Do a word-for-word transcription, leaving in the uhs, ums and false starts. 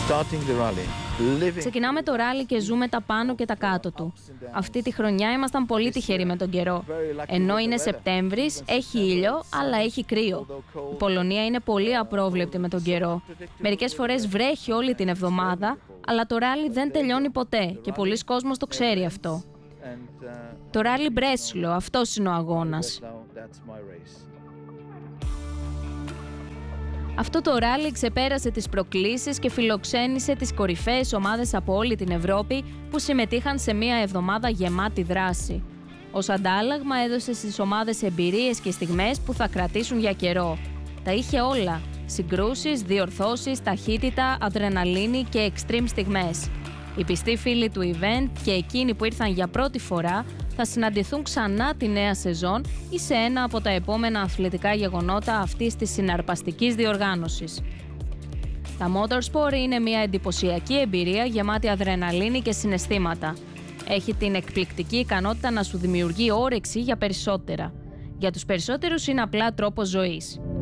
Ξεκινάμε το ράλι και ζούμε τα πάνω και τα κάτω του. Αυτή τη χρονιά ήμασταν πολύ τυχεροί με τον καιρό. Ενώ είναι Σεπτέμβρης, έχει ήλιο, αλλά έχει κρύο. Η Πολωνία είναι πολύ απρόβλεπτη με τον καιρό. Μερικές φορές βρέχει όλη την εβδομάδα, αλλά το ράλι δεν τελειώνει ποτέ και πολλοί κόσμος το ξέρει αυτό. Το ράλι Μπρέσλο, αυτός είναι ο αγώνας. Αυτό το ράλι ξεπέρασε τις προκλήσεις και φιλοξένησε τις κορυφαίες ομάδες από όλη την Ευρώπη που συμμετείχαν σε μία εβδομάδα γεμάτη δράση. Ως αντάλλαγμα έδωσε στις ομάδες εμπειρίες και στιγμές που θα κρατήσουν για καιρό. Τα είχε όλα. Συγκρούσεις, διορθώσεις, ταχύτητα, αδρεναλίνη και extreme στιγμές. Οι πιστοί φίλοι του event και εκείνοι που ήρθαν για πρώτη φορά θα συναντηθούν ξανά τη νέα σεζόν ή σε ένα από τα επόμενα αθλητικά γεγονότα αυτής της συναρπαστικής διοργάνωσης. Τα motorsport είναι μια εντυπωσιακή εμπειρία γεμάτη αδρεναλίνη και συναισθήματα. Έχει την εκπληκτική ικανότητα να σου δημιουργεί όρεξη για περισσότερα. Για τους περισσότερους είναι απλά τρόπος ζωής.